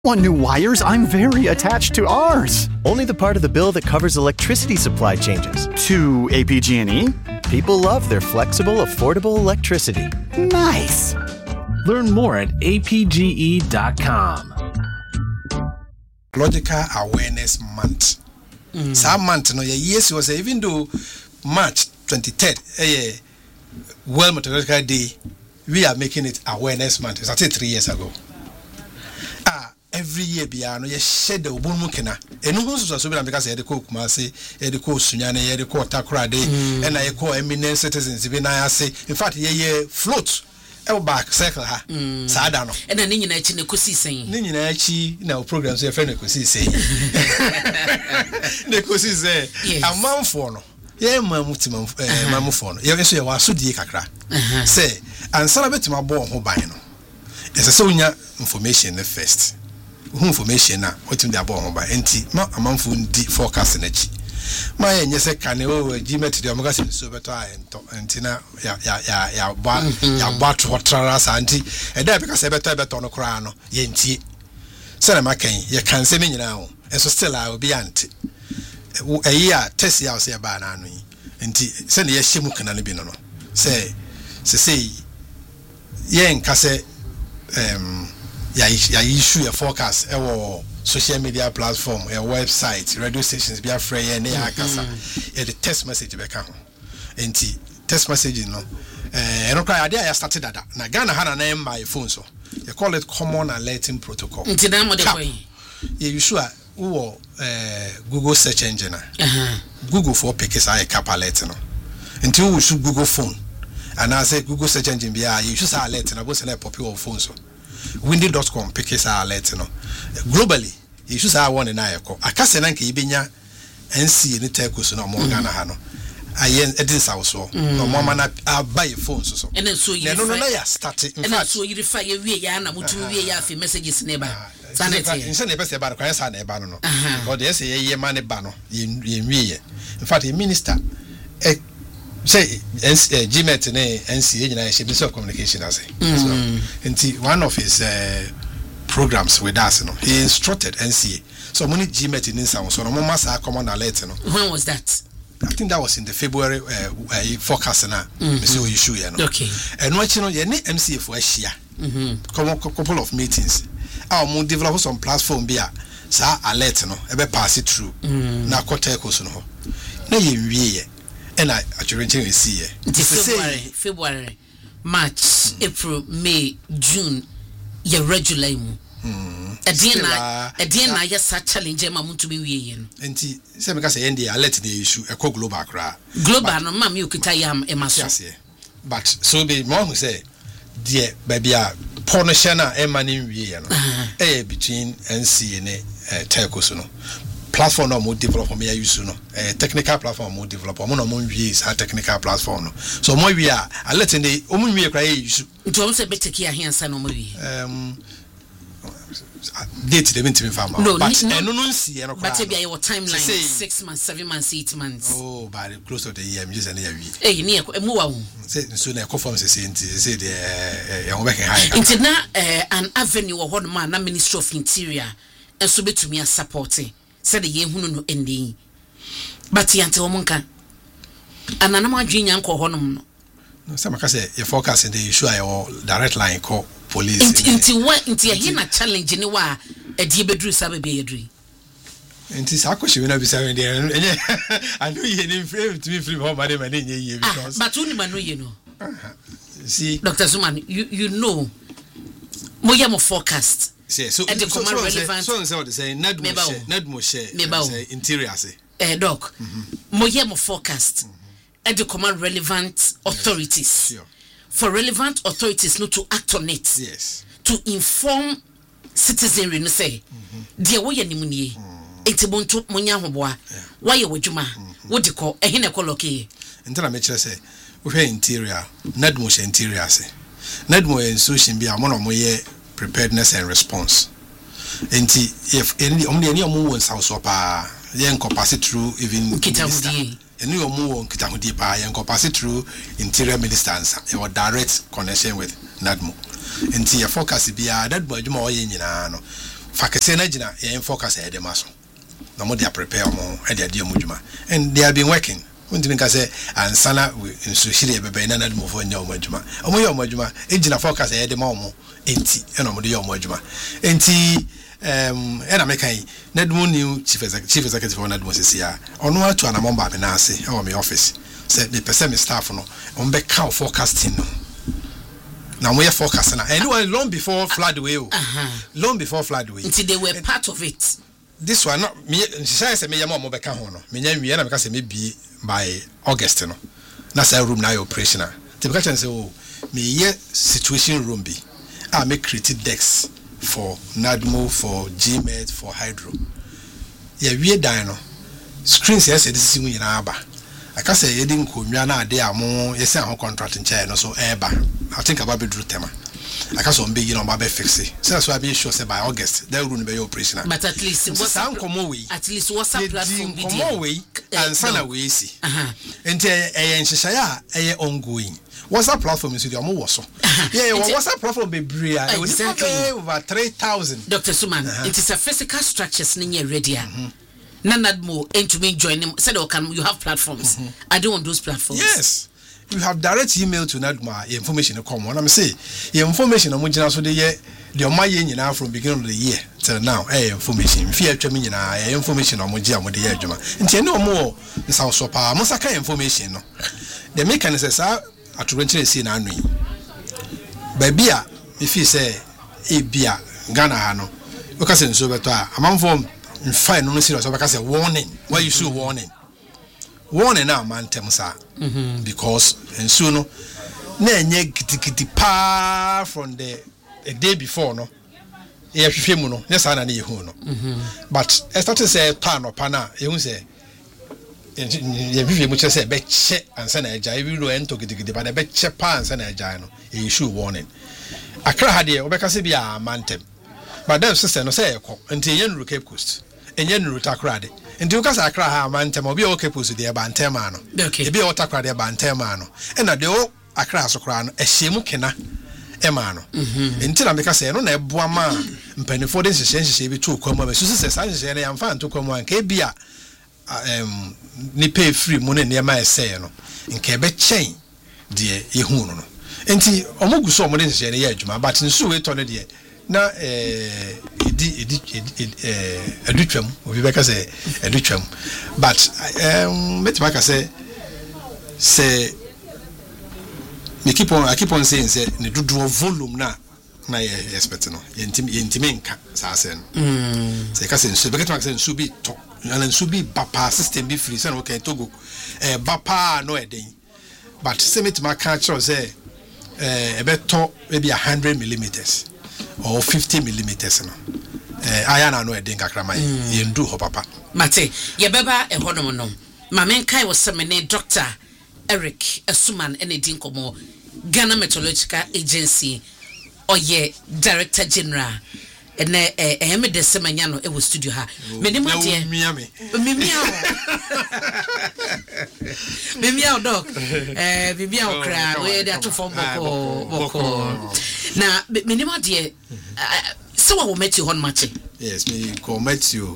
Want new wires? I'm very attached to ours. Only the part of the bill that covers electricity supply changes. To APG&E? People love their flexible, affordable electricity. Nice. Learn more at apge.com. Logical Awareness Month. Some month, no, yes, was even though March 23rd, World Meteorological Day, we are making it Awareness Month. It's actually 3 years ago. Every year, Biano, you shed the Ubunmukena. And no one's also because I had the cook, Marcy, the cook Sunyane, the court Takrade, and I call eminent citizens. Even I say, in fact, ye float. Back circle her. Sadano. And then in a Kusi saying, Ninachi, now programs your friend Kusi say. The Kusi say, a man for no. Yeah, Mamufono. Yes, you are so dear Kakra. Say, and celebrate my born who buy no. It's a Sonia information the first. Who information now? What in the born by NT, not a month in deep forecast energy. My yes, I can Gmet the Omegas in Subata and Tina ya bat water as auntie, and that because I better on a crown, yenti. Sana Mackay, you can say me now, and so still I will be auntie. A year, test ya say about Annie, and send ye shimukan and binono. Say, yen case, ya issue a forecast, social media platform, a website, radio stations, be afraid, and they are the text message back home. And text message, you know, and okay, I started that. Now, Ghana had a name by phone, so you call it Common Alerting Protocol. You sure who Google search engine? Google for pickers, I cap alert, no. Until we should Google phone, and I say Google search engine, be you should say alert, and I was in a popular phone, so. Windy.com pickers are alert, no. Globally, you should say one in Ayako. I can't say Ibinya and see any telcos no more Ghana Hano. I edit also. No more man, I buy phones so. And then so you started. And then so you refer your Yana Mutu messages neighbor. Instead of best about Christ Bano. But they say a money bano in in fact, a minister say Gmet and NCA United Ministry of Communication as one of his programs with us, he instructed NCA. So many Gmet in sound, so no more common alert. When was that? I think that was in the February forecast now. Issue, okay. And what you know, you need MCA for a share. Couple of meetings. Our moon develop some platform be sa alert no, ebe pass it through. Na quarter course no. Na ye and I actually see February, March, April, May, June, your regular. A dinner, yes, challenge Mamun to be yen. And some because I let the issue a global cry. Global, no, mammy, you could I am a mass. But so be mom who say, dear baby, Pornashana and Manin between NC and Telcos. Platform no more develop for me I use no technical platform more develop no more use a technical platform so more we are I let in the we cry use to say better here hands no more date the event farm no but no see but be your timeline 6 months 7 months 8 months oh by the close of the year just an year eh near mu wa say so na conform say the working high into na an avenue or one man na Ministry of Interior and so betumi supporting said the year who no ending. But Yante Omonka and an Amadrin Yanko Honum. Some can say your forecast in the issue or direct line call police. Into what into a hina challenge in a wa a debedru sabe. And it's a question will be 7 there. I know you didn't frame to me free home, madam, and ye because. But only man, you know. See, Dr. Zuman, you know, Moyamo forecast. So and the command relevant so say Nedmo share interior say doc Moyemo forecast and the command relevant authorities for relevant authorities not to act on it to inform citizenry no say dear wo ye nimunie etibonto monya hoboa why ye wadwuma wo de ko ehine ko loke ntana me kire say wo hwe interior Nedmo share interior say Nedmo institution bi amono moye preparedness and response. And if any omu South Sopa, yen pass it through even Kitahudi, and you move Kitahudi pa, yen pass it through interior ministers or direct connection with Nadmo. And see a focus be that boy more yen, fakese na gina ye focus e de maso na mo dey prepare mo e dey ade mo djuma and they have been working when didn't say and sana in sushire bebe na nadmo fo nya mo djuma omo ye mo djuma e gina focus e de ma mo enti e no mo de ye mo djuma enti na mekai nadmo new chief executive for nadmo sesia ono atu ana mo ba me na ase e wo me office say me pese me staff no on be count forecasting no now we are forecasting anyway long before floodway long before floodway until they were part of it. This one not me say me yama mo be ka ho no me nya wie na me ka say me bi by August no na say room na operational te be ka say oh me ye situation room bi me create decks for NADMO for GMED for hydro ye wie dan no screens yes this is when na aba aka say ye din konwa na ade amo ye say ho contract nche no so eba I think about bedroom tema aka so mbe yi no ba be fix it so that's why I be sure say by August that room be operational but at least what's a platform video way and sana we see enti nhihaya e ongoing what's that platform is you mo so yeah what's that platform be bria exactly over 3,000 Dr. Suman it is a physical structures ni ready NADMO to me join them said you have platforms I don't want those platforms. Yes, you have direct email to NADMO information come on. I'm say your information on which so the my year from beginning of the year till now information fear me information on which I'm the year juma and no more the south so power mosaka information no the mechanism at to rent see na nui baby if you say ebia Ghana ha no because in so beto amam form in fine no serious because a warning why you show warning now man temsa because and so no na enye gidigidi pa from the a day before no e hwehwe mu no yes na ye hu no but I started say pan up na e hu say ye hwehwe mu say be che ansa na eja e bi ro ento gidigidi but be che pa ansa na eja no e issue warning akra ha de obeka se bia mantem but then sister no say ekọ nti ye nuru Cape Coast enye nuru takrade nti uka sa akra ha mantem obi o Cape Coast de ba ntem ano e bi o takrade ba ntem ano e na de o akra so kra no ehyemu kena ema no nti na meka say no na eboa ma mpanifo de hyehyehye bi to kwam ma susu se sa hyehyehye na yamfa nto kwam an ka bia ni pay free mo ne ne ma ese no nke be chen de yehu no nti omogu so mo de hyehyehye ne ya adwuma but nsu we to ne de na edutwam obi be ka say edutwam but metima ka say I keep on saying say ne do volume na ye expect no yentimi nka sa say no say ka say nsu be ka say nsu bi to na nsu bi papa system bi free say no okay Togo bapa no eden but say metima ka chiro say e be to maybe 100 millimeters or 50 millimeters no ayana no eden kakra mai yendu ho papa mate ye beba e honom no ma menkai wo se me ne doctor Eric Asuman Enedin Komo Ghana Meteorological Agency oye Director General ene eheme de semanyano e wo studio ha menimo de mimia doc bibia okra we de atofo boko na menimo de so what we met you on match. Yes, me met you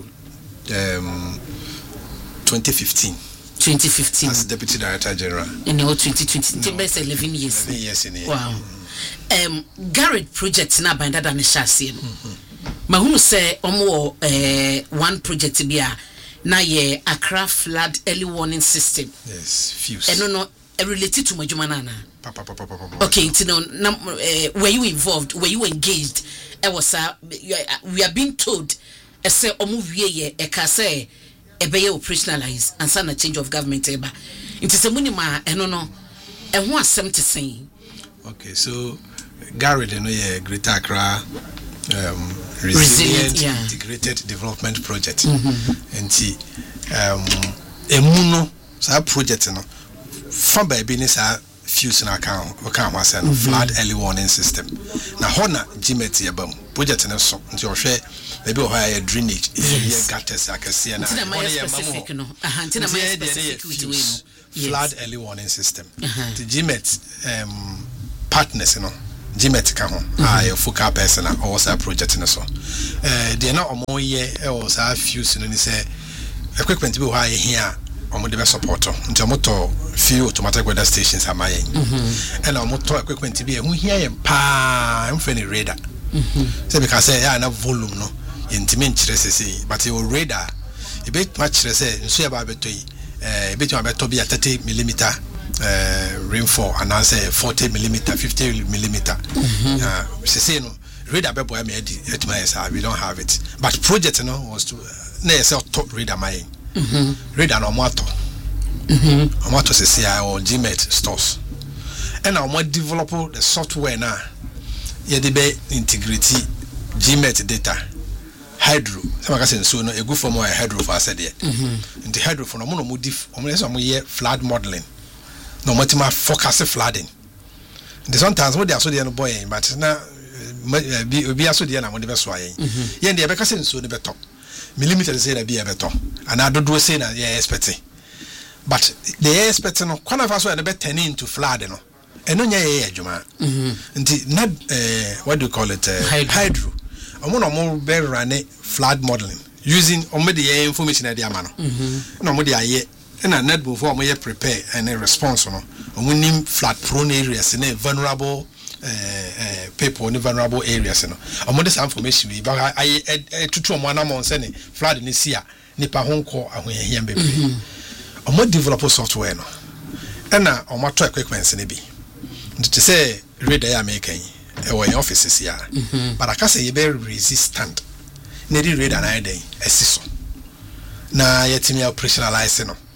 2015 as Deputy Director General in 2020 best 11 years. 11 years in here. Wow. Garrett project na banda da ne shase no. Mahunu say omo one project bia na ye Accra flood early warning system. Yes, fuse. No related to majuma na. Okay, were you involved? Were you engaged? We are being told say omo wie ye e ka say ebeye operationalize and sign a change of government eba into semunima no ho asem te sen. Okay, so Garrett no Greater Accra resilient integrated development project enti emuno sa project no fa ba bi ni sa fuse na kan o kan ho asem flood early warning system na hona GMET yebam project no so nti o hwe maybe o higher drainage here gutters akase na specific no antina my specific with flood early warning system the GMET partners no GMET ka ho a focal person or sa project no so de na omo ye o sa fuse no ni say equipment bi ho a here omo de be support nti omo to few automatic weather stations amaye and omo to equipment bi hu here ye pa am feni radar say because say ya na volume no intimi nkyere sese but your radar e be match say nso ya ba beto yi e be tuma beto bi 30 mm rainfall and I say 40 mm 50 mm say no radar be boy me at my side we don't have it but project no was to na say top radar my radar no moto moto say or GMET stores and I want develop the software na ye de be integrity GMET data hydro some ka say so no e go for more hydro for said there the hydro for no mo diff omo ye flood modeling no matima focus flooding the sometimes what they are so there no boy but na be aso there na mo de be so ayen ye dey be ka say so ne be top millimeter say na be beto and I don't do say na ye expecting but they expecting no kwana fa so e be turn into flood no eno nya ye adwuma nti na what do you call it hydro omo no mo be run flood modeling using omo the information e dey ama no no mo dey aye na net before omo ye prepare and a response no omo nim flood prone areas na vulnerable people in vulnerable areas no omo this information we ba aye tutu omo anamon say ne flood ni sia nipa honko ahoyehia bebe omo develop software no na omo to equipment ne bi to say radar ya make e wo in offices ya but akase ye be resistant na di radar na dey esiso na yetimi operationalize no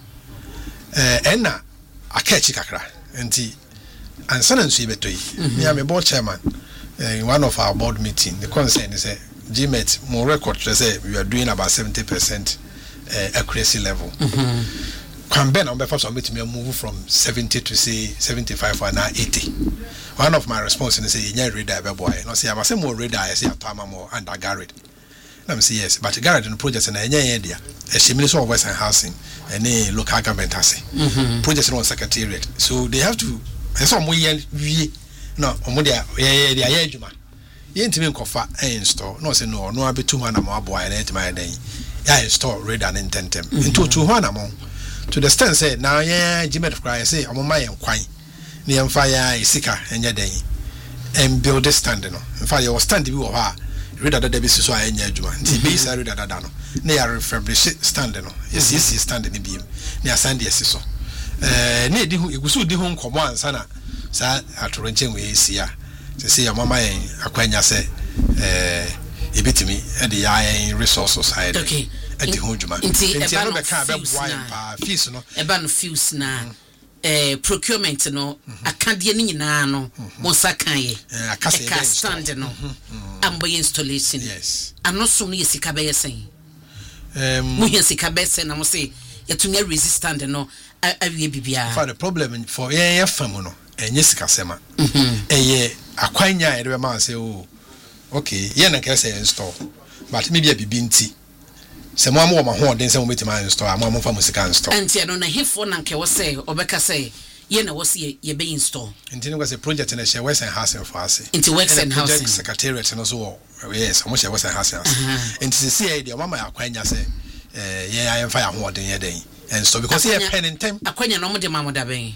ena akachi kakra nti ansana nso ibeto yi me am board chairman in one of our board meeting the concern is GMET more record say we are doing about 70% accuracy level can ben on be first meet me move from 70 to say 75 or now 80 one of my response is say nya radar be boy no say am say more radar say atama more under Garrett let say yes but Garrett in project na nya dia a minister of Western Housing and local government has project on secretariat so they have to so mo we no omo dia ya adwuma ye ntimi nkofa install no say no abetu ho na mo aboa na etima den ya install radar in tentem into to ho na mo to the extent say now yeah GMET cry say omo ma yen kwan na yen fa ya isika enya den and build the stand no in fact your stand bi wo ha radar da bi so anya adwuma nti bi sa radar da no na ya refurbish stand no yes stand ni bi na stand yes so na edi hu egusu di hu nkomo ansa na sa atorenchen we sia say your mama yen akwanya say ebitimi e de ya yen resources side okay edi hu djuma nti eba no be ka be boy pa fees no eba no fees na procurement no akadie ni nyina no mo sakan ye aka stand no ambo installation yes anoso no yesika be yesen mo yesika be yesen na mo say yetunya resistant no awie bibia for the problem for ye fam no enye sika sema eye akwanya e de be ma say oh okay ye na ka say install but maybe a bibi nti se mo amwo ma ho den se mo metima install amwo fa mo sika install anti no na hefo na nke wo say obeka say ye na wo say ye be install nti no say project na share Western Housing for us into Western Housing secretariat no so yes mo share Western Housing nti se ye de mama akwanya say ye ayen fa ya ho den ye den and so because here pen in time akwanya no mo de mamoda ben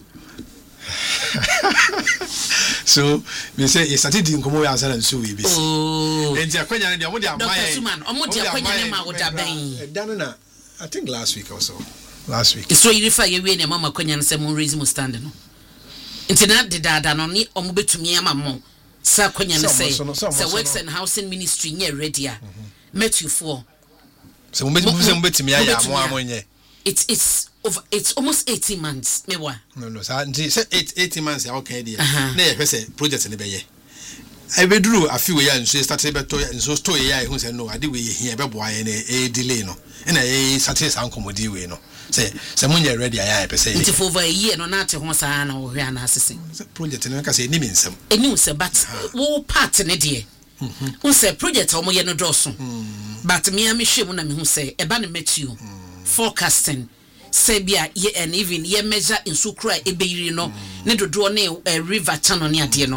so we say it started in komo answer and so we be and akwanya de mo de amai Dr. Suman omo de akwanya ne mawoda ben dan na I think last week also last week so you refer ye we ne mama akwanya ne say mo raise mo stand no intina de dada no ni omo betumi ama mo sa akwanya ne say Works and Housing Ministry nye ready a Matthew 4 so mo betumi ya mo amonye it's almost 18 months mewa no say 18 months ya okay there na ye say project ne be ye I be duru afi we ya nso start be to nso store ya hu say no ade we here be boa ye na delay no na ye start san komodi we no say mo nye ready ya pe say it's for a year no na te ho sa na wo hwe na asese project ne ka say eni nsem but wo part ne de who say project o mo ye no doso but me am hwe mu na me hu say e ba ne Matthew forecasting sebia ye and even ye measure in sukra ebeyiri no ne dodo ne river channel ne ade no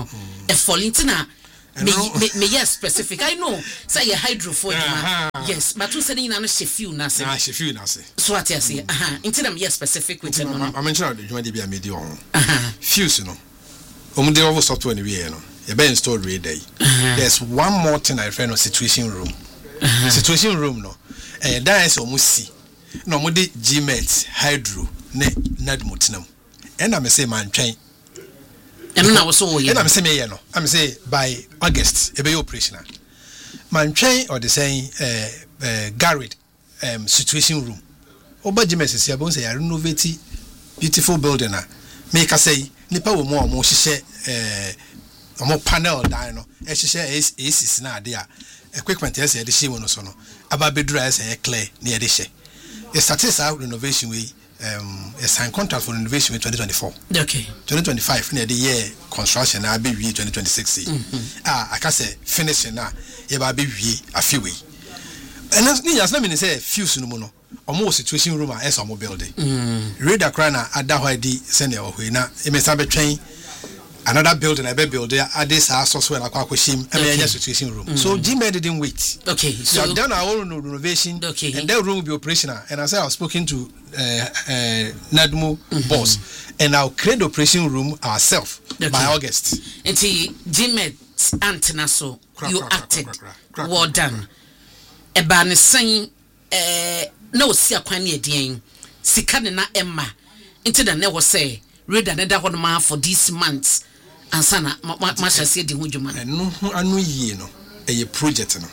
a fallintina me yes specific. I know say a hydrophone yes but you say you na shefu na say shefu na say so what you say intina me yes specific with no I mention the juma dey be amedi on fuse no omo dey over software ni we no you be install we day there's one more thing I refer no situation room situation room no that is omo si no omo dey gmet hydro ne nadmotinam and I say man train and now so and I'm say me no I'm say by August e be operational man train or the saying garage situation room oba gmet say abon say renovate beautiful building na make I say nipa wo mo hihye omo panel dan no e hihye AC na ade a equipment yes e de hye no so no aba bedura yes e clear na e de hye e started our renovation we a signed contract for renovation in 2024 okay 2025 na the year construction na be wie 2026 I can say finishing na e ba be wie afiwe and ni yas na me say fuse no mo no omo situation room a eso mo building radar crana ada ho adi send e ho na e me sa be twen another building I be build there at this house so na kwa kwashim and situation room so Gmed didn't wait okay so I've done our own renovation okay. And that room will be operational and I said I've spoken to Nadmo boss and I'll create the operation room ourselves by August until Gmed antenna so you acted well done e ba ne san no si akwan ne edien sika ne na emma into the never say read another one man for this month and sana ma say di hujuma no anu yie no e project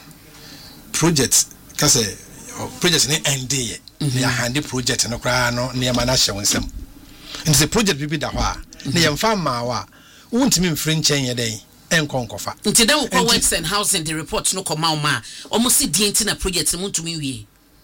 kase project ne end ye ya hande project no kra no ne ma na hye wonsem into the project bibi da ho a ne yemfa ma wa wontimi mfre nchen ye den enkonkofa into the works and housing the report no come out ma almost di enti na project mu ntumi wie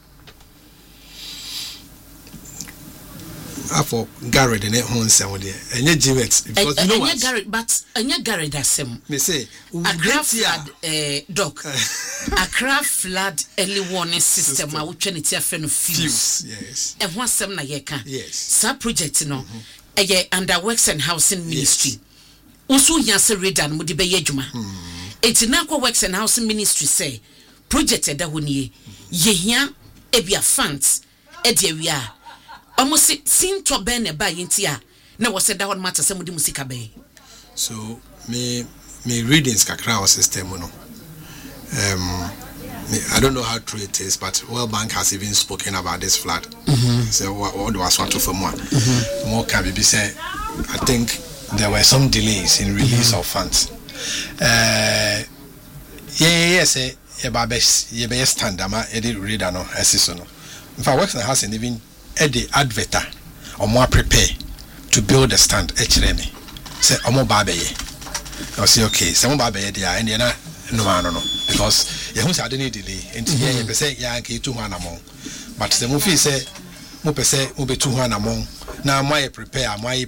for garage ne ho nsem de enye Gmet because you know what garage but enye garage asem me say Accra flood doc Accra flood early warning system a wotwa ne tia fe no fuse yes e ho asem na ye ka yes sa project no under works and housing ministry also yanse radar no de be ye adwuma etina kwa works and housing ministry say project e da ho nie ye hia e bia funds e de awia almost sin to ben e ba yintia na wo se da hon matter se mudi musika be so me readings kakra our system no I don't know how true it is but World Bank has even spoken about this flood so what was what for more can be say I think there were some delays in release of funds yes e ba be standard ma e dey read no esiso no in fact works and house and even the adverter or more prepare to build a stand me say omo ba be ye I say okay some ba be ye there and na no because you say I don't need delay and here you say ya nke 200 among but the movie say mo pese mo be 200 among na my prepare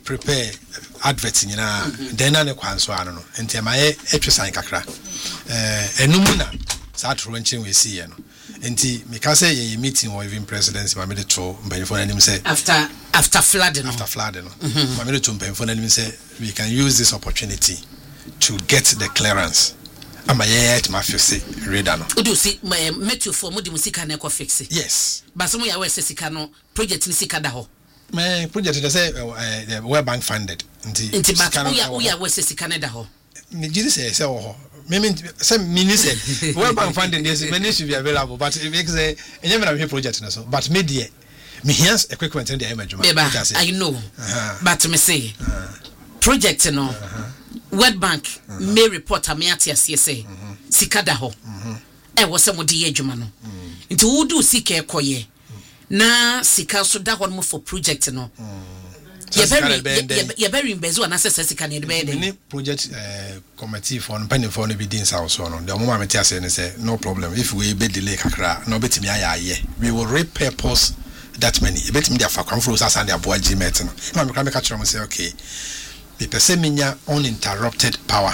advert nyina then na ne kwanso ano no enti ma ye etwesan kakra enum na sa tro nchen we see ye no enti me ka say ye meeting or even presidency ma me de to mbanifo na nim say after flood no ma me de to mbanifo na nim say we can use this opportunity to get the clearance ama ye to ma fix radar no do see metu for mo di musika na ko fix yes but some ya we say sika no project ni sika da ho me project they say the World Bank funded nti but we we say sika na da ho me Jesus say ho me say minister World Bank funding this money should be available but it makes a any project no so but me there me hears equipment in the image I know but me say project no World Bank may report me atiase say sika da ho e wo se mo de ye adwuma no nti wo do sika ekoye na sika so da ho mo for project no ye very embezu na se sika ne de be any project committee for penny for no be din sa so no the moment me atiase ne say no problem if we be delay kakra no betimi aye we will repurpose that money e betimi dia fa kwan for us and dia boa Gmet no na me kra me catch say okay the person minya uninterrupted power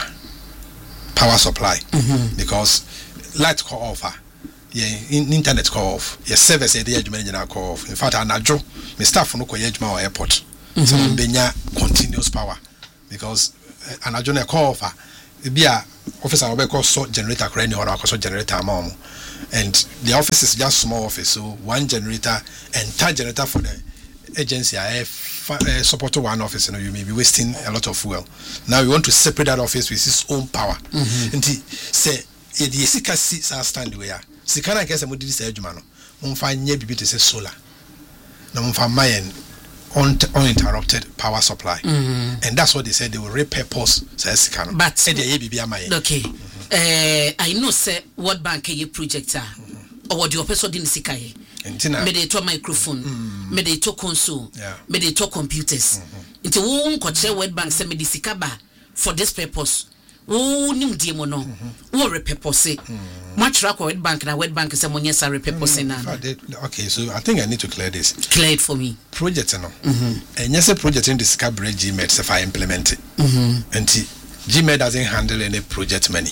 supply because light call off internet call off your service e dey adwuma call off in fact anajo my staff no koye adwuma airport so benya continuous power because anajo na call off Ebia officer will be so generator crane or so generator mom. And the office is just small office, so one generator entire generator for the agency I support one office, you may be wasting a lot of fuel. Now we want to separate that office with its own power. And say the sika seats are stand where Sikana guess a modi say adwuma no find nye bibi to say solar. Na find mayen uninterrupted power supply. And that's what they said they will repurpose say Sikana. But okay. I know say World Bank a project or what your person didn't see kaye. Me dey to microphone, me dey to console, me dey to computers. Into won kwache World Bank say me dey sika ba for this purpose. Wo nim die mo no. Wo repurpose. Much ra World Bank na World Bank say mo nyesa repurpose na. Okay, so I think I need to clear this. Clear it for me. Project no. And yes, a project in the sika bridge GMED say I implement it. And GMED doesn't handle any project money.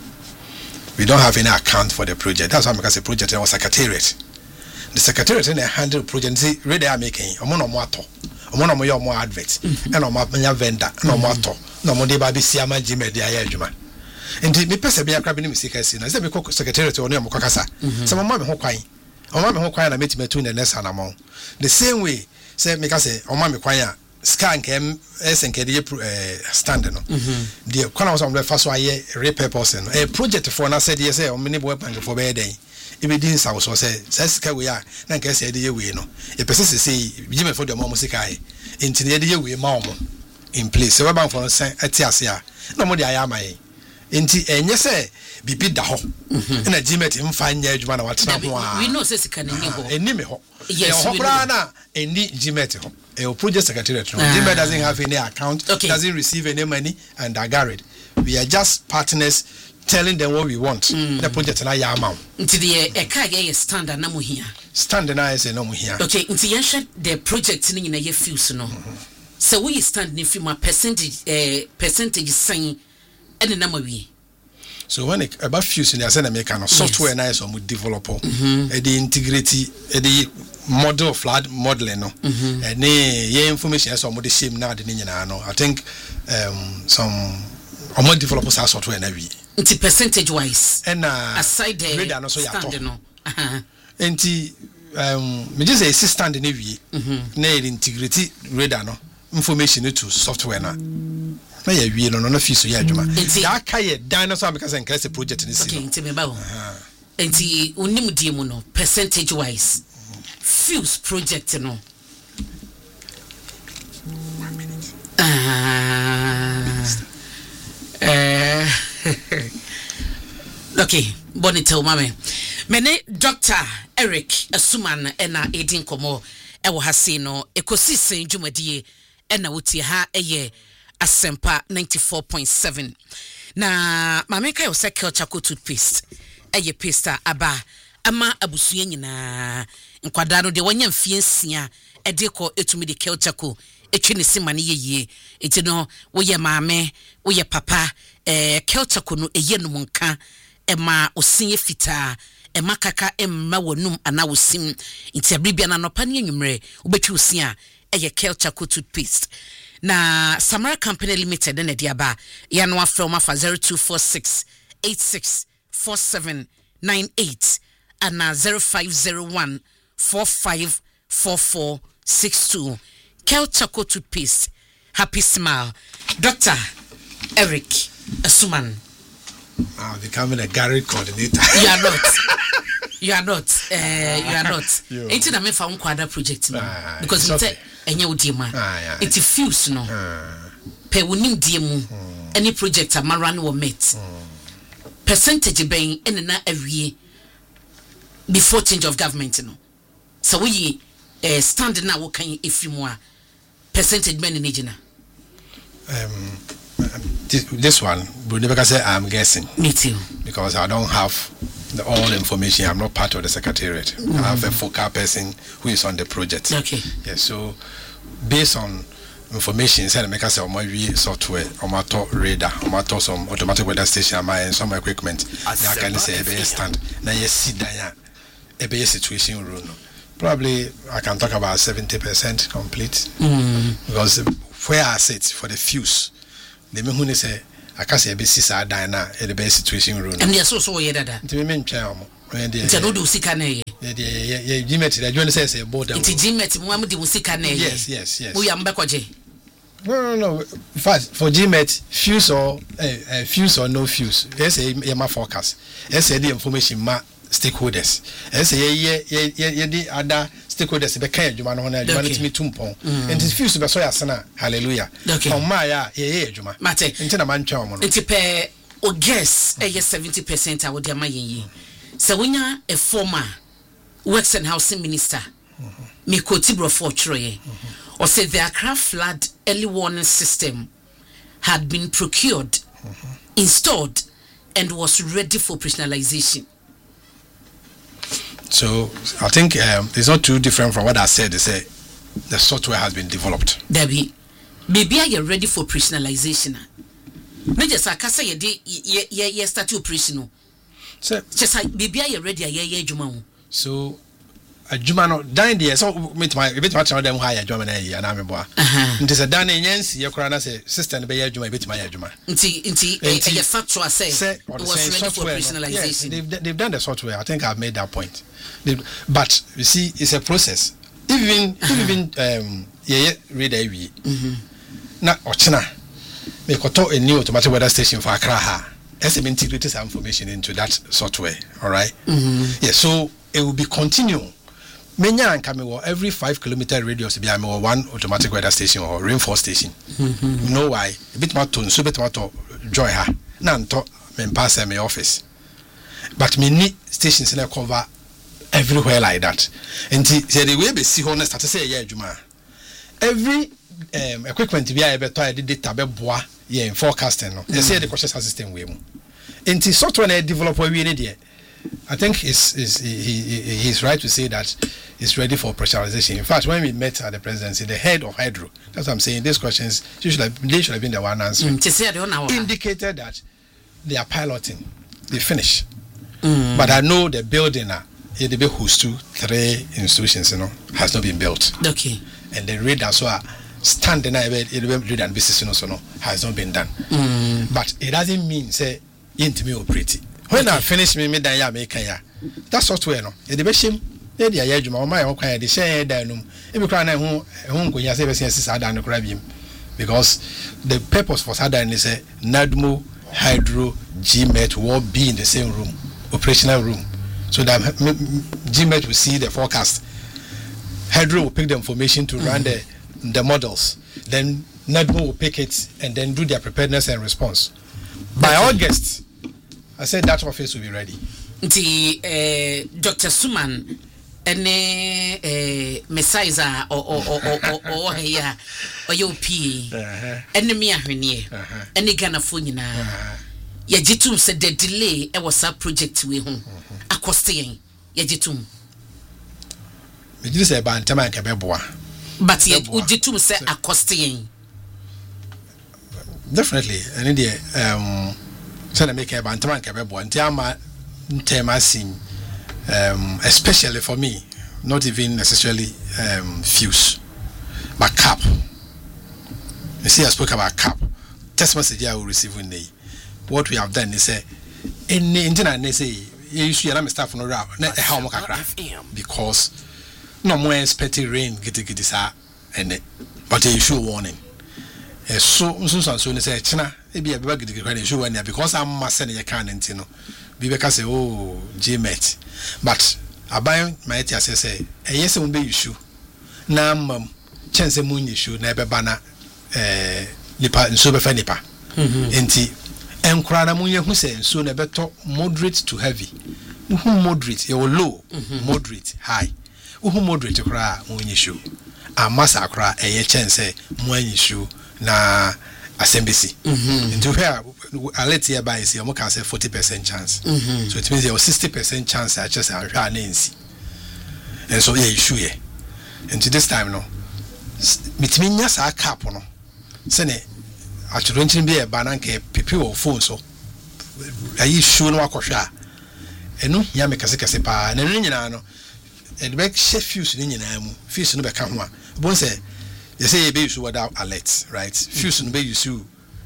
We don't have any account for the project. That's why because the project was secretariat. The secretariat in the handle project say ready are making omo more advert and omo vendor no more to no more dey ba be siama GMED dey adwuma. Enti me pese bia krab ni misika si na say me ko secretariat oni am kokasa. Say mama me ho kwan. Mama me ho kwan na metimatu na next anamon. The same way say me ka say mama me kwan a scan kem SNK the stand no the kwana was on the first way repurposing a project for na said yes o many boy bank for be den e be din sa so say sika we a na nka say dey we no e pese say Jimmy for the mom sika ai enti na dey we ma omo in place so we bank for say atiase a na mo dey ayama enti enye say bibi da ho na Jimmy mfa nya adwuma na watena ho a we know say sika na ni ho eni me ho yes we know na eni Jimmy ho a project secretariat. Jimmy doesn't have any account, doesn't receive any money, and Agarid. We are just partners telling them what we want. The project na ya amount. Into the Ekaya standard na muhia. Standard na is no muhia. Okay, into the project in a year fuse no. So we stand if you percentage sign any number we. So when it about fuse in the Asana American software na is on developer, the integrity, the model of flood modeling no and ye information so mo de shame na de nyina no I think some more developers are software na wi nti percentage wise and aside the radar no so ya to no nti me just say stand na wi na integrity radar no information to software na ya wi no na fi so ya adwuma da ka ye dinosaur because en class project ni si okay nti me ba wo nti unim die mu no percentage wise Fuse project no. Okay, bonito mame. Mene Dr. Eric Asuman ena edin komo ewo hase no ekosi sen dwumadie ena wotie ha eye Asempa 94.7. Na mame kai o sekel chako toothpaste eye paste aba ama abusua nyina nkwada no de wanya mfie nsia edeko etumi de kelchako etwe ne sima ne yeye eti no woye maame woye papa kelchako no eye no nka ema osinye fita ema kaka emma wonum ana wosim enti abribia na nopa ne nwumre obetwi osia eye kelchako toothpaste na Samara Company Limited na dia ba ya no afro ma fa 0246 864798 and 0501 454462. Kelchako toothpaste. Happy smile. Dr. Eric Asuman. Becoming a Gary coordinator. You are not. You are not. You are not. It's in a me found quadra project because we say enye udima. It's fuse no. Pe wunim diemu. Any project amaran wo met. Percentage ben na awie before change of government no. So we stand now what can if you more percentage men in Nigeria. This one, but never say I'm guessing. Me too. Because I don't have all the information. I'm not part of the secretariat. I have a focal person who is on the project. Okay. Yeah. So based on information, say make us software, radar, some automatic weather station, and some equipment. I can say a stand. Now you see that a situation room. Probably I can talk about 70% complete. Because where I sit for the fuse, the me say aka say be sisa dan na e the best situation room and yes so ye dada nti me ntwa omo nti no do sika na ye Gmet the join say border nti Gmet mo am di sika na ye yes we am bekoje no in fact for Gmet fuse or no fuse yes e ma forecast yes the information ma stakeholders yes ye the other stakeholders be kan adwuma no ho na adwuma no timi tumpon and it fuse be so yasana hallelujah on my ye adwuma mate nti na man twa omo no nti pe o guess 70% awodi ama yen so wonya a former works and housing minister Mikoti Brofo Troye or said the Accra flood early warning system had been procured, installed, and was ready for operationalization. So I think it's not too different from what I said. They say the software has been developed. Debbie, maybe I are ready for operationalization. Not just I can say ye start operational. So just like maybe I are ready ye Juma. So adwuma no dan de so metima tell them high adwuma na yi ana meboa nti se dan enyansi ye kora na se system no be ya adwuma betima ya adwuma nti e factual say it was ready for operationalization. Yes, they've done the software. I think I've made that point. But you see it's a process. Even ye read awie na ochina me koto a new automatic weather station for Accra ha SM integrated some information into that software, all right? Yeah, so it will be continuing. Menya and Kamiwo every 5 kilometer radius be one automatic weather station or rainfall station. You know why? A bit more to so bit more to joy her. Nanto me pass my office. But me need stations in cover everywhere like that. And say the way be see honest start to say yeah juma. Every equipment be able to data be boa yeah in forecasting no. They say the process system we mu. And software na develop we need there. I think he's right to say that it's ready for operationalization. In fact, when we met at the presidency, the head of Hydro, that's what I'm saying, these questions, they should have been the one answering, indicated that they are piloting. They finish. But I know the building, EDB Hustu, 3 institutions, has not been built. Okay. And the radar, so standing EDB radar and business, has not been done. But it doesn't mean, say, intimate operating. When I finish me dan ya make ya that software no e de be shim e de ya adwuma o ma ya kwan de share dan no e be kran na hu nkonya se be se sisa dan no kra biem because the purpose for sadan is say NADMO Hydro Gmet will be in the same room, operational room, so that Gmet will see the forecast, Hydro will pick the information to run the models, then NADMO will pick it and then do their preparedness and response. By August I said that office will be ready. Dr. Suman and Messiah or here or your PA and me and the Ghana phone na Yajitum said the delay was a project we home. A costing Yajitum. You say Bantama Cabeboa. But yet Ujitum said a costing. Definitely, and India so make a bantaman cabebo and Tiama Temasin, especially for me, not even necessarily fuse, but cap. You see, I spoke about cap. Text message I will receive in the what we have done is say in the internet they say you should have staff on around how much because no more expecting rain get this and but a issue warning. So say China be a bag show because I'm sending a can and because say oh Gmet. But I buy my say a yes won't be issue. Now chance a moon issue never banner nipa and super fanipa. Enti Enkrana Munya who say so never talk moderate to heavy. Moderate, you low, moderate, high. Moderate to cry moon issue. A massacre a chance moon issue. Na assembly into here I let you by say you can say 40% chance so it means there was 60% chance I just Nancy and so yeah issue here and to this time no between us a cap no sene actually be a bananke people phone so I issue no akosha eno ya me kase pa na nyina no e be chef fuse ni nyina mu fuse no be ka ho a bon say they say you be use without alert, right? Fuse no be use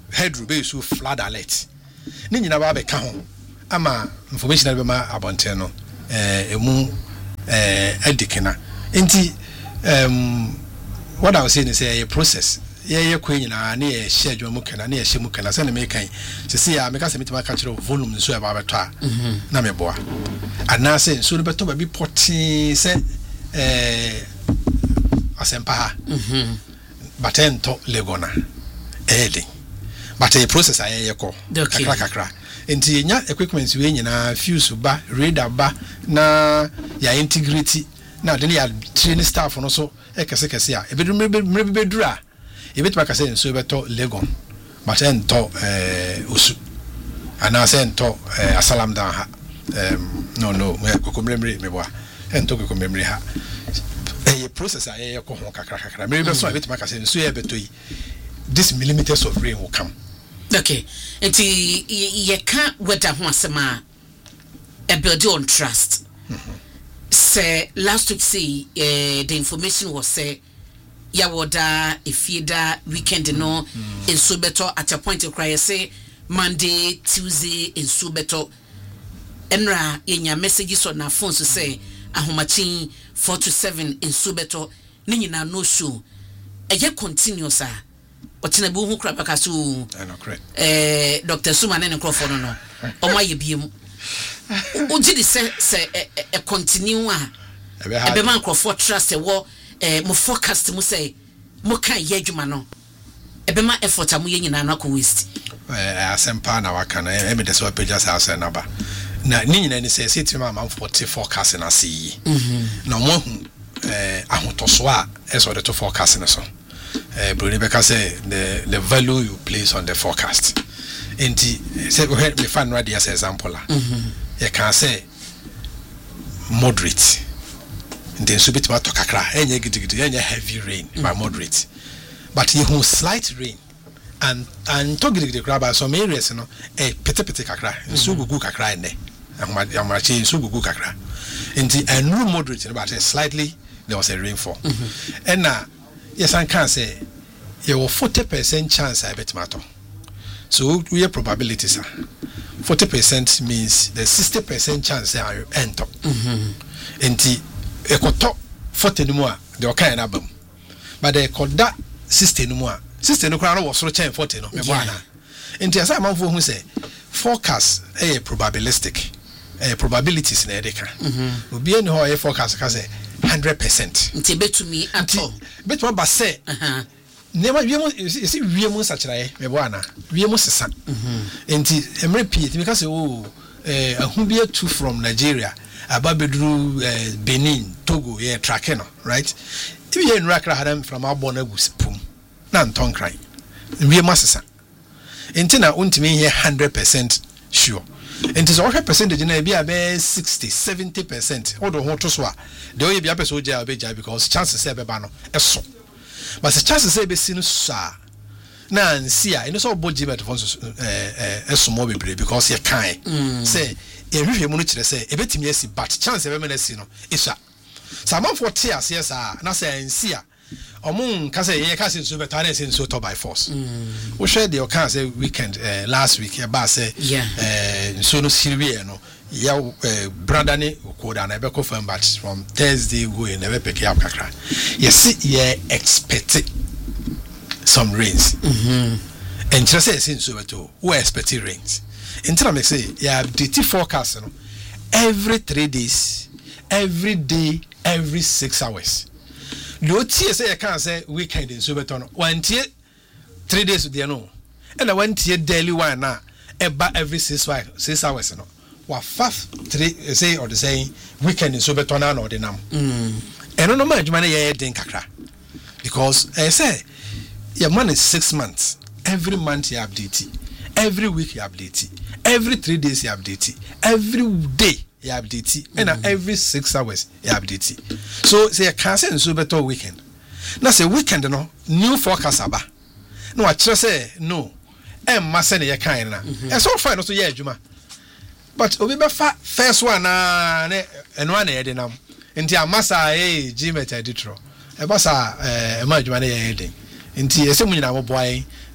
headroom be so flood alert ni nyina ba be ka ho ama information be ma abonten no emu edikena enti what I was saying is a process ye queen na na schedule mu kana na hye mu kana se na me kan se se ya me ka se metima ka kire volume so e ba beto a na me boa ana se so beto ba bi poti se asempa ha batento legona edi but a process aye ko kakra enti nya equipment we nyina fuse ba radar ba na ya integrity na de ya training staff no so ekese a ebedura ebetuma ka say so beto legon but ento osu ana say ento asalam dan ha no me kokomremre me boa ento kokomremre ha a process aye ko ho kakra me be so ebetuma ka say so e beto yi this millimeters of rain will come. Okay, enti ye can't weather ho asema a build on trust. Say last week say the information was say ya woda ifida weekend no in Subeto at a point to cry say Monday Tuesday in Subeto enra yenya messages on our phones to say ahomachi 4 to 7 in Subeto ni nyina no show eye continuous a otina bu hu kra baka so Dr. Suma ne Crawford no o ma ye biem o gidi se e continue a ebe man Crawford trust e wo mo forecast mu say mo kan ye adwuma no ebe ma effort amu ye nyina na ko waste asempa na waka na e me de so page asa na ba na ni nyina ni say city ma 40 forecast na see na mo hu ahotoso a e so de to forecast na so Bruni Becca say the value you place on the forecast. And say we had me find right as example. You can say moderate. And then subit ma tokakra enye gidigidi enye heavy rain by moderate. But you have slight rain and to gidigidi kra by some areas no pete kakra so gugu kakra ene. Amachi so gugu kakra. And a no moderate but slightly there was a rainfall. And now yes, I can say you have 40% chance I bet matter. So we have probabilities. 40% means the 60% chance I enter. And a coto 40 more the kind album. But they call that 60 more. 60 no crown was so 40 no. And yes, I'm of who say forecast a probabilistic probabilities in Edeka. Will be any how forecast can say 100%. Bet to me at all. Bet one say never you see we must such like me wana we must san enti repeat because who be two from Nigeria ababedru Benin Togo yeah tracking right if you in rakra hadam from abona gusipum na nton kran we must san enti na untimi here 100% sure. And it's 100% na be about 60-70%. Odo ho to so a de o ye bia person oja obeja because chances say be ba no eso. But the chances say be sinu sa na nsi a eno so oboji bet fon so eso mo bebre because ye kan say e hwehwe mu no kire say e betimi asi but chance be me na si no isa. Sama for tears yes na say nsi a omun ka say ye ka say so better na say so to by force. We share the can say weekend last week about say so no Syria no ya brother ne koda na be confirm but from Thursday go in never pick up kakra. Yes ye expect some rains. And just say since so better we expect rains. Until I say yeah the forecast no every 3 days, every day, every 6 hours. No tie say you can say weekend in Sobeton. One tie 3 days with the no. And I went tie daily one na eba every 6 hours no. Wa 3 say or the saying weekend in Sobeton na or the nam. And no man adwuma na ye den kakra. Because I say your man is 6 months. Every month you update it. Every week you update it. Every 3 days you update it. Every day you update it. And every 6 hours you update it. So say you can say so better weekend. Now say weekend no new forecast aba. No I just say no. Massa ne kind na. And so far no so yeah adwuma. But obi be first one na and one e dey nam. Nti amasa Gmet editro. E basa ma adwuma na ye dey. Nti ese mu nyina mo boy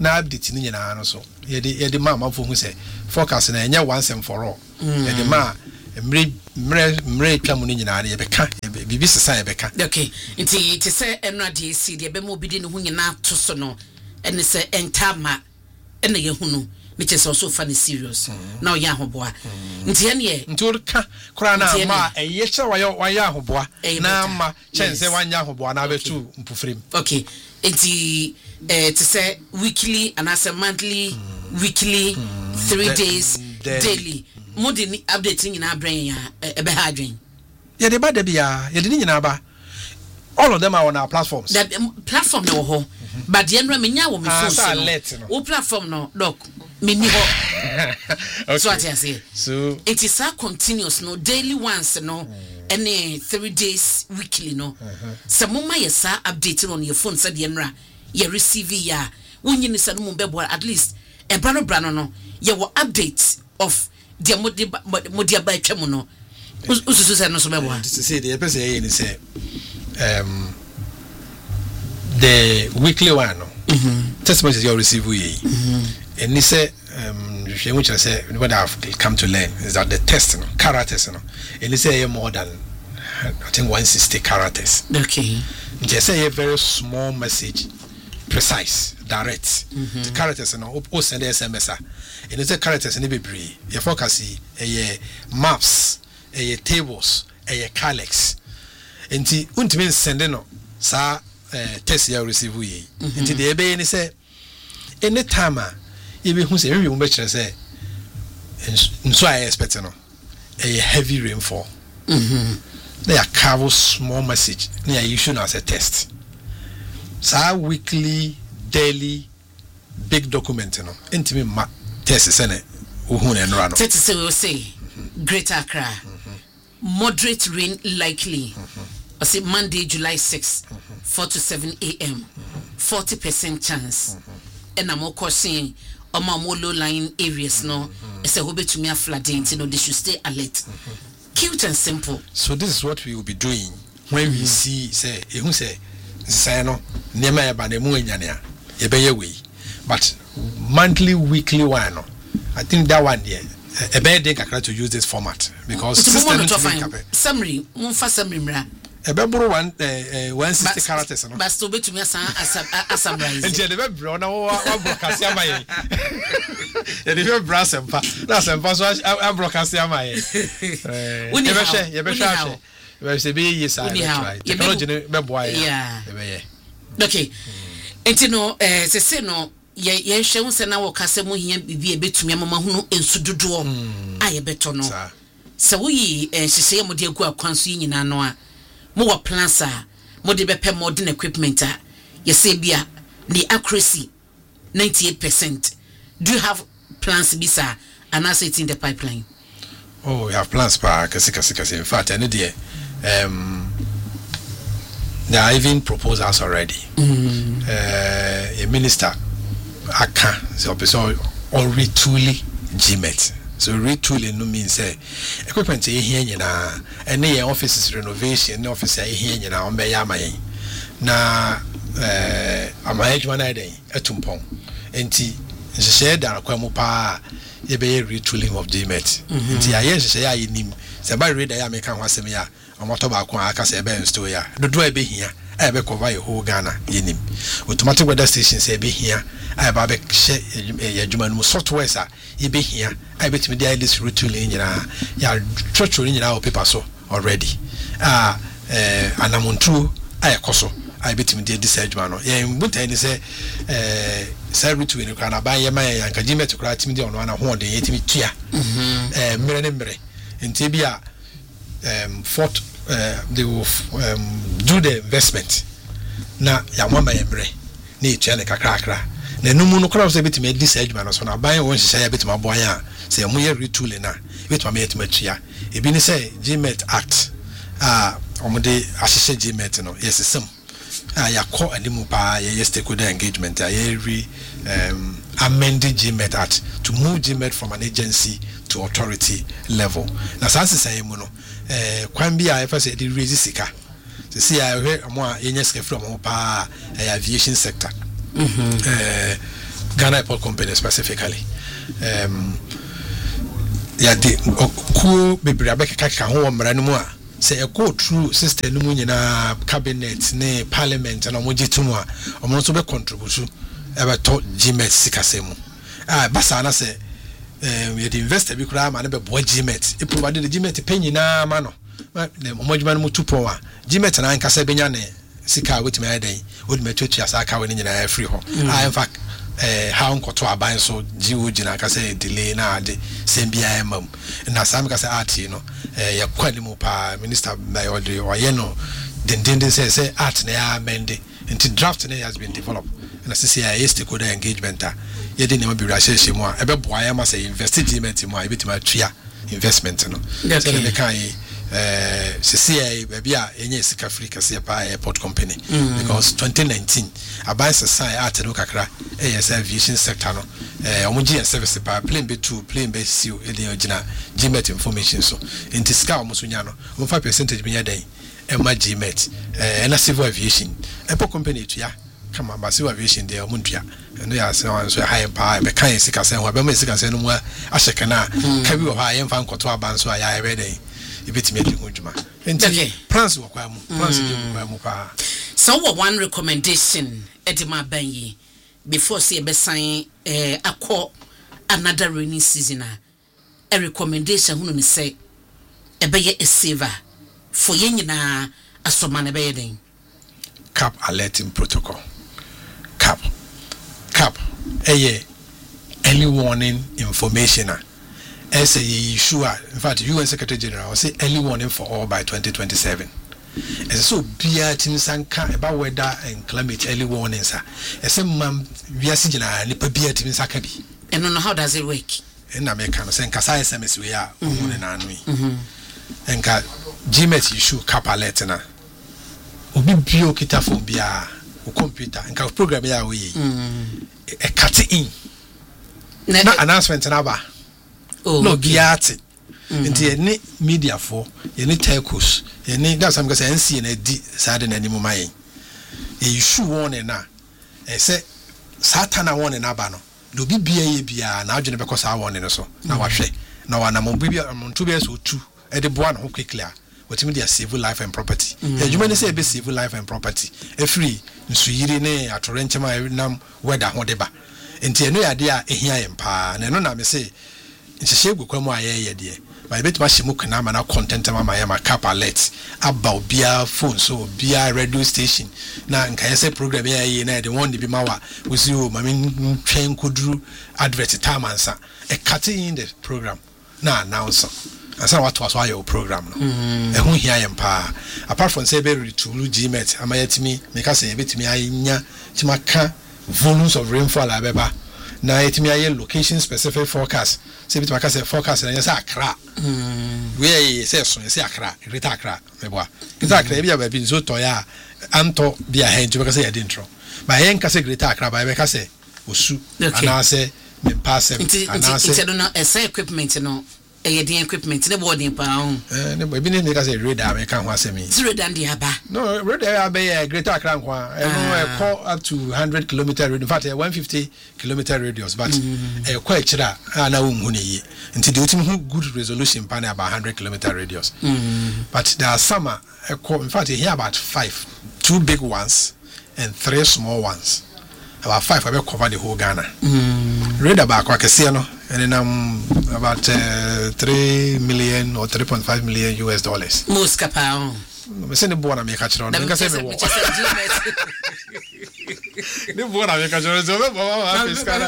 na update ni nyina no so ye ma amafo hu say forecast na enye once and for all ye de ma mre twamu ni nyina ye beka bibi sesa ye beka. Okay, nti te say eno ade si de be mo bi de ne hu nyina to so no ene say entama ene ye hu no me che so fa ne serious na o ya hoboa nti ene ye nti o ka kura na ma eye che wa ya hoboa na ma chense wa nya hoboa na betu mpufrim. Okay, nti to say weekly and as a monthly weekly 3 days daily modern update nyina brain ya ebe ha adwen ye de ba da bia ye de nyina ba all of them are on our platforms. The platform no ho but the enra menya wo me phone o platform no doc me ni ho. Okay. So what I say so it is a continuous no daily once no any 3 days weekly no so mama yesa update on your phone said the enra ye receive ya wonyi ni sa no mo bebo at least e brano no ye wo update of the modi ba twam no ususu say no so bebo to say the person here ni say the weekly one no test messages you receive we and he say which I say what I've come to learn is that the test no characters no and he say more than I think 160 characters. Okay, just say a very small message, precise, direct. The characters no o send SMS and it's a characters in the baby your focus maps tables calyx enti untimi send no sa test you receive we enti the ebe ni say anytime you be hu say we mo kire say nso I expect no a heavy rainfall they are carve small message they are issued as a test sa weekly daily big document no enti ma test sene ohun enra no test say we say Greater Accra moderate rain likely I say Monday July 6 4 to 7 a.m. 40% chance and I'm of course saying on my more low lying areas no it's a hobby to me a flooding you know they should stay alert. Cute and simple. So this is what we will be doing when we see say ehun say no nema ya ba na mu anyane a ye be ye we but monthly weekly one no I think that one there a bad day to use this format because summary for summary mra e be buru 160 characters no but still be to me as summarize and the be bro na wa broadcast am aye e dey bra sempa na sempa so a broadcast am aye ye be share we say be yes I try technology be boy yeah okay enti no se no ye hwe unse na wo kase mo hia bibie betumi amama hunu ensudodo aye beto no se wo yi hyehyeye mo de agu akwanso yi nyina no a mo wo plans a mo de bepe modern equipment a ye say bia the accuracy 98%. Do you have plans bisa and as it's in the pipeline? Oh, we have plans pa kasi in fact any day there are even proposals already. A minister aka so or retooling GMET. So retooling no means equipment here nyina any offices renovation office here nyina on be yamayen na amahejwa na den etumpon enti nhye da kwamu pa ye be retooling of GMET enti aye nhye ya yenim se ba reader ya meka ho asem ya omoto ba ko aka se be install ya dodo ebe hia ebe cover your whole Ghana yenim automatic weather stations ebe hia aba be hye adwuma no softwares a ebe hia ebe timi dey list retooling nyina ya trotro nyina o paper so already anamuntu ayekoso I bet him this adwuma no ye mbuta ni se retooling ni kana ba ye ma ya nka GMET kura timi dey ono ana ho de yetimi tua mere ne mere nti bia they will do the investment na ya mwamba ye mere na etua ne kakrakra na numu no kura so betimi this adwuma no so na ban won hyehyɛ ya betimi aboa ya se mo ye retooling na betimi yetima tua ebi ni se GMET Act omode ahyehyɛ GMET no yes sem ya call animu pa ye stakeholder engagement ye amended GMET Act to move GMET from an agency to authority level na sanse say mu no kwan bi a efase dey raise sika se see I hear mo a yenye sika from mo pa aviation sector Ghana Airport Company specifically. Yeah, the cool baby Rebecca home Maranua say a go through sister Lumina cabinet, ne parliament, and Omojitumwa, almost be contribution ever taught GMET Sikasemu. Basana say, we had invested because I'm a boy GMET. It provided the GMET penny na mano. Mojuman Mutupoa, GMET and I can say Benyane, Sika with my day, would me to Chiasaka when in a free home. In fact, how uncle buying so Jiwujina can say delay na de same BIM and as I'm say art, you know, ya quite mupa minister by order or yeno, then say art ne mende into draft has been developed and as I say I used to go the engagement you didn't even be rational more a boy I must say investigate more a bit my tria investment no so the kind CCA baby any Sika Africa Airport Company because 2019 I buy society art no kakra aviation sector no omuji service pa plane B2 plane B2 e dey original GMET information so in the scale almost nya no 5% bi nya den e ma GMET na civil aviation airport company to ya kama ba civil aviation dey omuntua no ya so high pa be kan Sika sen ho be ma Sika sen no mu ahye na ka bi wo ha ye mfa nkoto aban so ya e be den ibit me di hujuma enti plans wo kwa mu plans di kwa mu pa so one recommendation edima banyi before say be sign akọ another rainy season a recommendation hunu ni say e be ye a saver for ye nyina asoma na be ye den cap alerting protocol cap early warning information as a issue. In fact, UN Secretary General will say early warning for all by 2027. And so, be a tinsanka about weather and climate early warnings. As a man, we are seeing a nipa be a tinsakabi. And on how does it work? In America, saying Kasai SMS we are and GMET issue cap alert na. Obi bio kita phone bia o computer and ka program ya we a cut in. Na announcement na ba. No biati nti any media for any telcos any that's I'm going to say NC na di sade na nimu mayen e issue warning na e say satana warning na ba no do bibia ye bia na adwene bekosa sa warning so na wahwe na wana mo bibia montu be so tu e de boa no quickly a wotimi dia save life and property e juma ne say be save life and property e free nsuyiri ne atorenchema nam weather ho de ba nti eno ya de a ehia yempa na eno na me say nhyehye kwa mu ayeye de ba betima hyimu kana ma na content ma ya ma cap alert about bia phone so bia radio station na nka yese program ya yi na de won de bi ma wa wosi o ma me twen koduru advert time ansa e cut in the program na announce ansa what was why your program no e hu hia yempa apart from say be retulu GMET amayatimi make say betimi anya timaka volumes of rainfall abeba na etimi aye location specific forecast say bit maka say forecast na yes Accra we say so yes Accra Greater Accra meboa Greater Accra e bia ba bi nso to ya anto bia henju baka say dintro ba yen ka say Greater Accra ba baka say osu ana say me pass ana say no equipment no the equipment the boarding pa ne bo bi ne ka say radar me kan ho asemi radar ndi aba no radar be Greater Accra kwa no call up to 100 kilometer radius in fact 150 kilometer radius but kwa chira na unhu ne yi nti de otimi hu good resolution pan about 100 kilometer radius but there are some in fact here about 2 big ones and 3 small ones about 5 will cover the whole Ghana radar ba kwa kese no and then about 3 million or 3.5 million US dollars. Most kapao. Me say ne bo na me ka kire on. Me ka say me wo. Ne bo na me ka kire so me bo wa fiskala.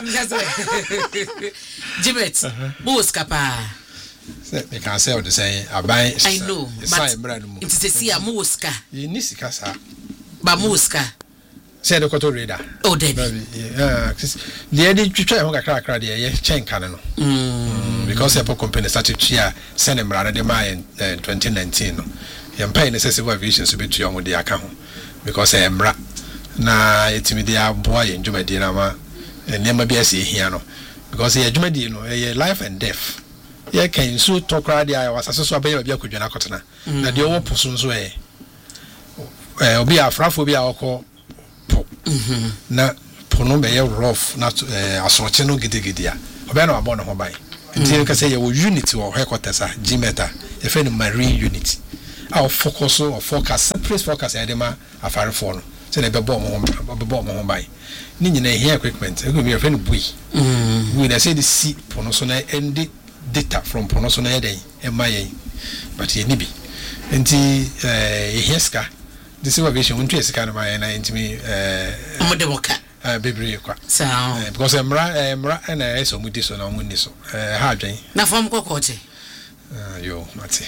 GMET. Most kapa. Say me can say what they say aban. I know. But it is see a muska. You ni sika sa. Ba muska. Say the koto radar. Oh, Debbie. The edit try ho kakra de chen kan no. Because Airport Company started here send them rather than in 2019 no. Yam pay necessary aviation so be to yon with the account because emra na etimi dia boy enjumadi na ma nema bi ase hia no because e enjumadi no e life and death. Ye kan so tokra dia was aseso abaye bia kodwana kotena na de owo poso so obi afrafo bi akọ na pono be rough na asoche no gidigidi a obe na abo no ho ban nti ka say ye unit or headquarters a Gmeta ye fe no marine unit our focus or forecast separate forecast e dey ma afare for no say na be bo mo ban ni nyina here equipment e go be fe no bui we dey say the see pono so na end data from pono so na e dey e ma yen but ye ni bi nti heska this innovation won't is kind of my and me Modemoka baby kwa so because emra and so mudi so na muni so ha dwen na form kokoche yo mate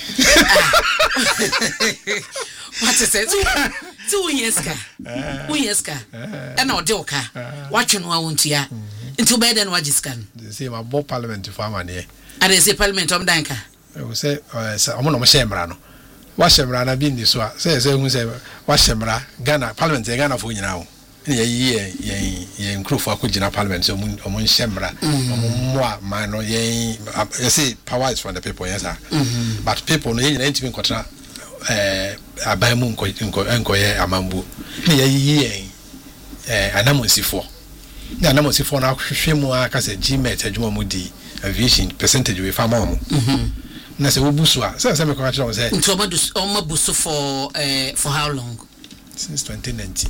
what is it 2 years ka 2 years ka and o de oka watch no awuntia into bed and watch scan they say my bo parliament for amane and they say parliament om danka we say omo no mo shemra no wa shemra na bi ndi so a say hu say wa shemra Ghana parliament Ghana fo nyina wo ye nkrofo akogina parliament so omo shemra omo mo man no ye say power is from the people yes sir but people no ye nyina ntimi nkotra abamu nkoye amambu ye anamonsifo na anamonsifo na hwehwemu aka say Gmeta adwuma mu di aviation percentage we farm mo na se obusu a se me kwa tell say into omabusu for how long since 2019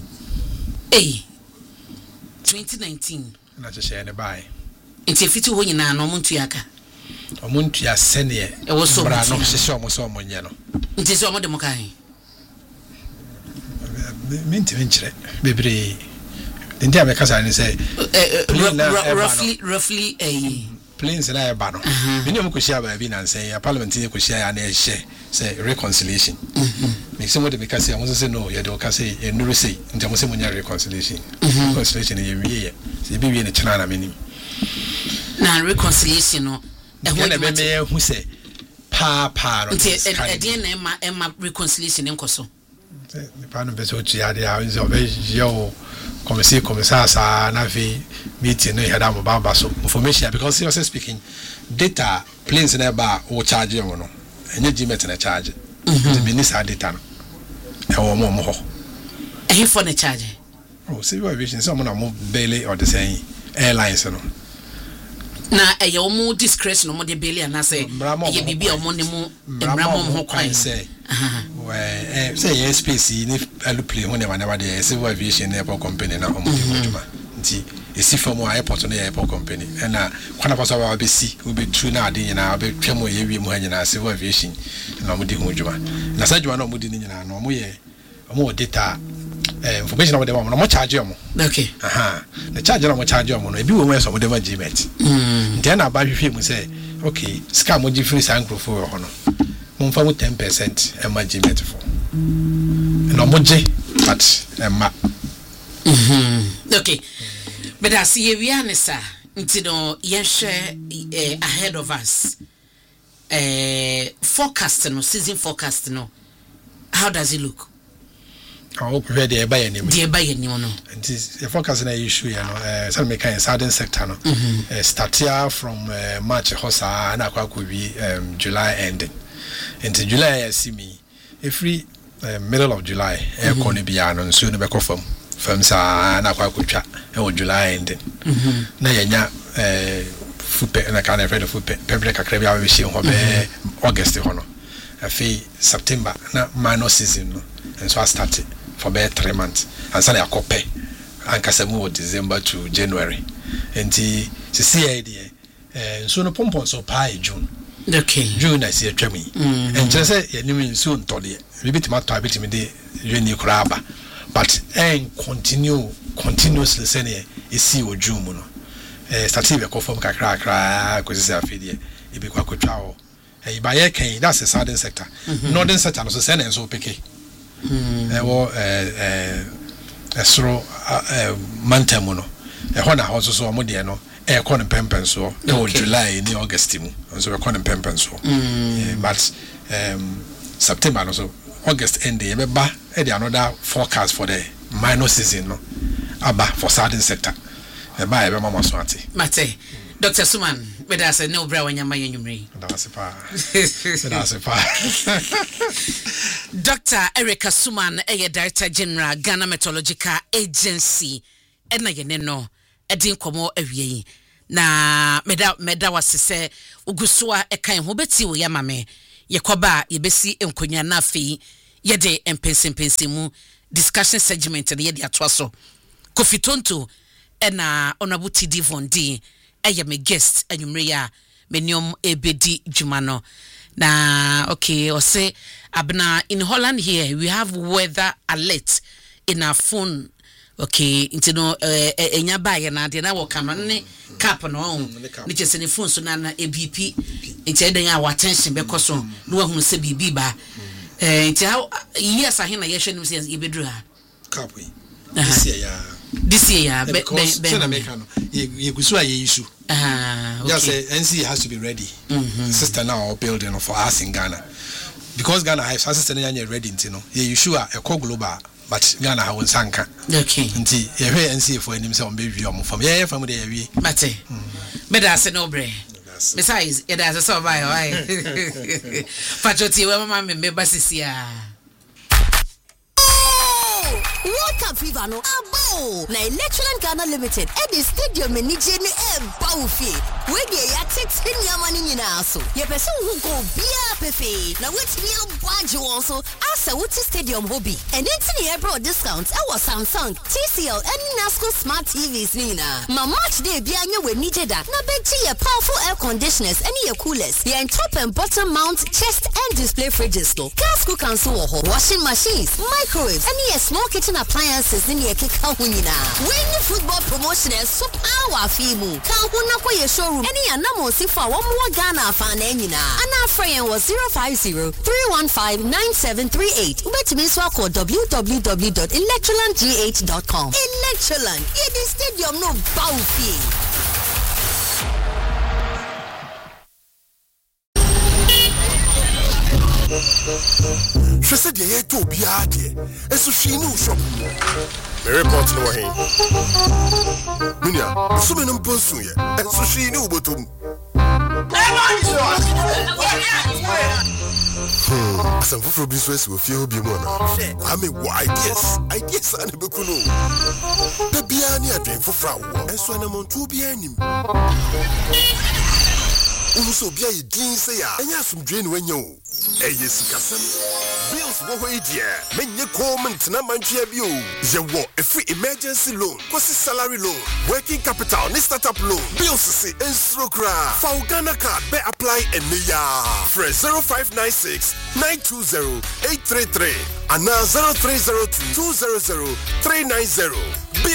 2019 na je share ne bai into fiti ho nyina no muntu yaka omuntu ya sene e wo so bra no hye omo so omo nye no into so omo de mokai minti venture bebre ndi abekasa ni say roughly planes na eba no mini omo koshia ba bi na nsen ya parliament ni koshia ya na ehye say reconciliation me say mo de because ya mo say no ya de o ka say enuru say nti mo say mo nya reconciliation reconciliation ye wie say bi wie ne chana na meni na reconciliation no e ho na be me hu say pa no nti e de na ema reconciliation nkoso ne pa no be so chi ya de a nzo be yo commissar sa na fi meeting no head am baba so information because seriously speaking data planes na ba o charge you no enye Gmeta na charge the minister data no e wo mo ho e for na charge oh civil aviation so mo na mo Bailey or the same airlines no na e ye mo discretion mo de Bailey na say ye bibi o mo ne mo emra mo ho kwan say say yes space ni aeroplane ho ne ma na de civil aviation airport company na omo de nti esi from airport no airport company na kwana paso ba be si we be true na ade nyina be twemo ye wi mu ha nyina civil aviation na omo de ho djuma na sa djuma na omo de ni nyina na omo ye omo data information about them no charge them okay the charge no charge them no e bi wo we so mo de ma Gmeta nti na ba hwehwe mu say okay scam mo gi free sankrofo we ho no mo mfa mo 10% e ma Gmeta for no mo gi but e ma okay but I see we are nessa nti no ye share ahead of us forecast no season forecast no how does it look oh prepare the buy any no and the forecast na issue you know some make in southern sector no start here from March hosa na kwa bi July ending into July see me every middle of July e ko ne bia no so no be ko fam sa na kwa twa e July ending na yanya fupe na kana ready fupe public akra bia we ho be August ho no afi September na minor season no and so I started for about 3 months and so I copy and kasamu December to January and see idea so no pompon so pay June okay June I see a tremi and just say you mean soon toddy maybe tomato bit me de you craba but continuously say e see o June no starting be confirm kakra ko say afidie e be kwa kwatwa o e ba ye kan that's the southern sector northern sector no so say na so peke wo esro mantamu no e ho na ho so mo de no e ko ne pempen so e o July ni August mu so e ko ne pempen so but September no so August end e be ba e de another forecast for the minor season no aba for southern sector e ba e be mama so ate mate Dr. Suman me da say no bra wanyama yenyumre that's pa Dr. Erica Suman, Director General, Ghana Meteorological Agency. ena ye ne no edin komo awie na meda wasese ugusoa ekan ho beti wo ya mame yekoba yebesi enkonya na afei yede empensempense mu discussion segment na yede atoaso Kofi Tonto ena Honorable TD Vondi eye me guest anwumre ya meniom ebedi jumano na okay or say abna in Holland here we have weather alert in our phone. Okay, into no enya baye na de na wo kama ne cap no ni chese ne phone so na ABP into den ya attention be koso no hu se bibi ba into how yes ahin na ye hwe nim se ebedru ha cap we this year ya be na make no ye gusu aye issue okay. Just NC has to be ready. Sister now building for us in Ghana because Ghana has sister na ready ntino ye issue a global. But Ghana ha won sanka. Okay. Nti ye hwe NC for enim se on be wi om fam. Ye fam de ye wi. Mate. Me da se no bre. Besides, ye da se so buy why. Pachoti we mama me basisia. World Cup fever no abo na Electronic Ghana Limited at the stadium enije ni baufi we dey ya take nyama ni nyina so ye pese hu go bia pefe na wetimi abwaje won so asa wuti stadium hobby and enti ne bro discounts e was Samsung TCL and Nasco smart TVs ni na ma match day bia nya we nije da na beji ye powerful air conditioners and ye coolers ye top and bottom mount chest and display fridges no gas cookers wo ho washing machines microwaves and ye small kitchen appliances in your kika hunina. When the football promotion is so power fimu. Kahuna kwa ye showroom. Any anamo sifa one more Ghana fan enina. Ana friend was 050-315-9738. Ubetimiswa call www.electrolandgh.com. Electroland. Ye the stadium no baufi. She said, "Yeah, to be out here." And so she knew shop. The report no way. Minya, so many person here. And so she knew but some for business will feel be more. I mean, ideas and the Bekuno. The Biani are doing for Frau, and so I'm on 2 Bianim. Also, be a dean say, and yes, some drain when you. Yes, Cassam. Bills wo idea. Menye comment na manchia bio. Je wo a free emergency loan, quasi salary loan, working capital, ni startup loan. Bills say instrokra. For Ghana card be apply and ya. Fresh 0596 920 833 and now 0302 200 390.